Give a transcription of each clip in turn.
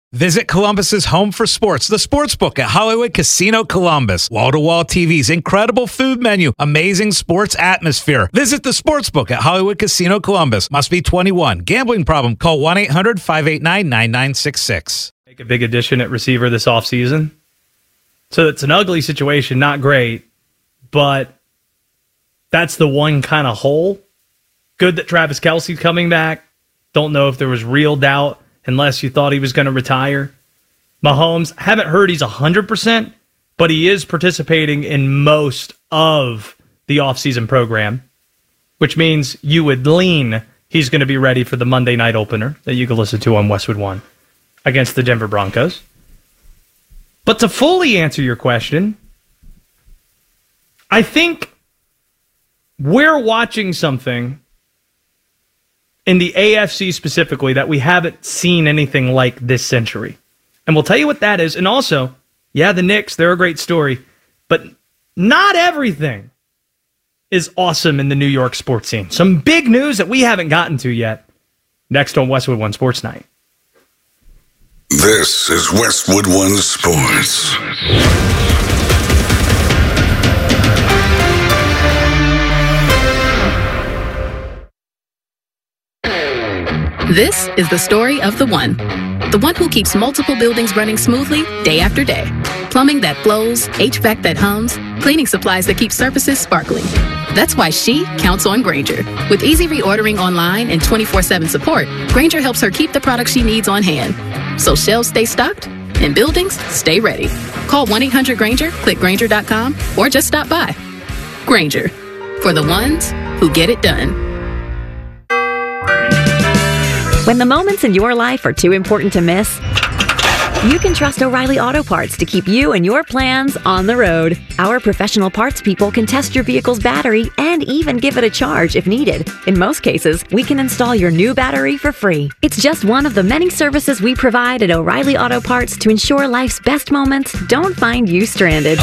Visit Columbus's home for sports, the Sportsbook at Hollywood Casino Columbus. Wall-to-wall TVs, incredible food menu, amazing sports atmosphere. Visit the Sportsbook at Hollywood Casino Columbus. Must be 21. Gambling problem? Call 1-800-589-9966. Make a big addition at receiver this offseason. So it's an ugly situation, not great, but that's the one kind of hole. Good that Travis Kelce's coming back. Don't know if there was real doubt unless you thought he was going to retire. Mahomes, haven't heard he's 100%, but he is participating in most of the offseason program, which means you would lean he's going to be ready for the Monday night opener that you can listen to on Westwood One against the Denver Broncos. But to fully answer your question, I think we're watching something in the AFC specifically that we haven't seen anything like this century. And we'll tell you what that is. And also, yeah, the Knicks, they're a great story, but not everything is awesome in the New York sports scene. Some big news that we haven't gotten to yet. Next on Westwood One Sports Night. This is Westwood One Sports. This is the story of the one who keeps multiple buildings running smoothly day after day. Plumbing that flows, HVAC that hums, cleaning supplies that keep surfaces sparkling. That's why she counts on Grainger. With easy reordering online and 24/7 support, Grainger helps her keep the products she needs on hand. So shelves stay stocked and buildings stay ready. Call 1-800-GRAINGER, click Grainger.com, or just stop by. Grainger, for the ones who get it done. When the moments in your life are too important to miss, you can trust O'Reilly Auto Parts to keep you and your plans on the road. Our professional parts people can test your vehicle's battery and even give it a charge if needed. In most cases, we can install your new battery for free. It's just one of the many services we provide at O'Reilly Auto Parts to ensure life's best moments don't find you stranded.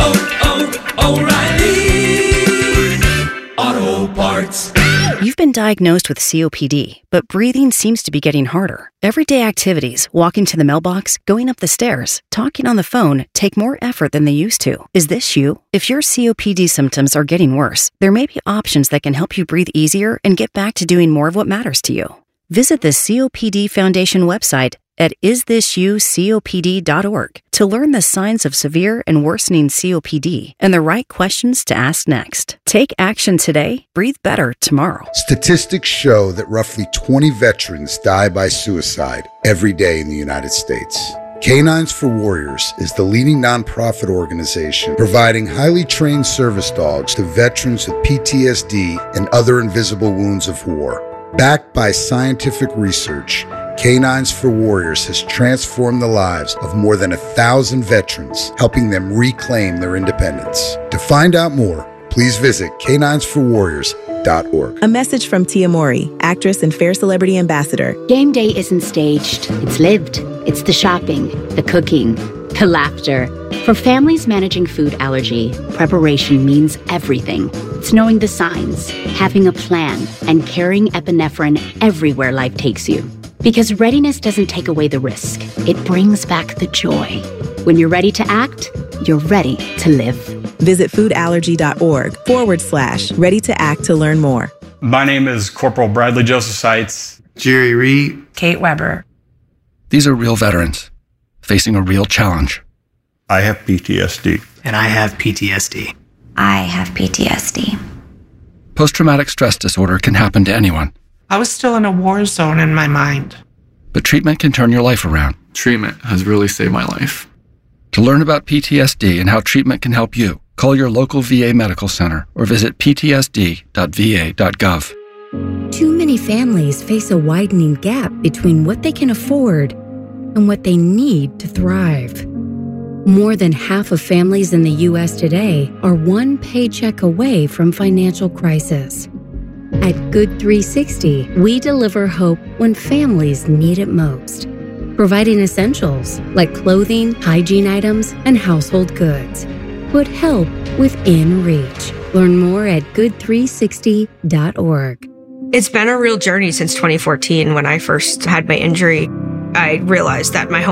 O'Reilly Auto Parts. You've been diagnosed with COPD, but breathing seems to be getting harder. Everyday activities, walking to the mailbox, going up the stairs, talking on the phone, take more effort than they used to. Is this you? If your COPD symptoms are getting worse, there may be options that can help you breathe easier and get back to doing more of what matters to you. Visit the COPD Foundation website at isthisyoucopd.org to learn the signs of severe and worsening COPD and the right questions to ask next. Take action today, breathe better tomorrow. Statistics show that roughly 20 veterans die by suicide every day in the United States. Canines for Warriors is the leading nonprofit organization providing highly trained service dogs to veterans with PTSD and other invisible wounds of war. Backed by scientific research, Canines for Warriors has transformed the lives of more than 1,000 veterans, helping them reclaim their independence. To find out more, please visit caninesforwarriors.org. A message from Tia Mowry, actress and Fair Celebrity Ambassador. Game day isn't staged, it's lived. It's the shopping, the cooking, the laughter. For families managing food allergy, preparation means everything. It's knowing the signs, having a plan, and carrying epinephrine everywhere life takes you. Because readiness doesn't take away the risk. It brings back the joy. When you're ready to act, you're ready to live. Visit foodallergy.org/ready to act to learn more. My name is Corporal Bradley Joseph Seitz. Jerry Reed. Kate Weber. These are real veterans facing a real challenge. I have PTSD. And I have PTSD. I have PTSD. Post-traumatic stress disorder can happen to anyone. I was still in a war zone in my mind. But treatment can turn your life around. Treatment has really saved my life. To learn about PTSD and how treatment can help you, call your local VA medical center or visit ptsd.va.gov. Too many families face a widening gap between what they can afford and what they need to thrive. More than half of families in the U.S. today are one paycheck away from financial crisis. At Good 360, we deliver hope when families need it most, providing essentials like clothing, hygiene items, and household goods. Put help within reach. Learn more at good360.org. It's been a real journey since 2014 when I first had my injury. I realized that my home